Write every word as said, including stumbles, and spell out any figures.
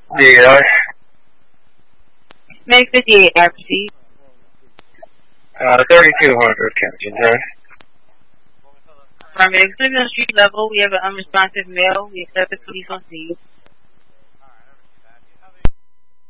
Yeah. Make fifty-eight, I proceed. Uh, thirty-two hundred, Kensington. Affirmative. Cleveland street level, we have an unresponsive male. We accept the police on scene.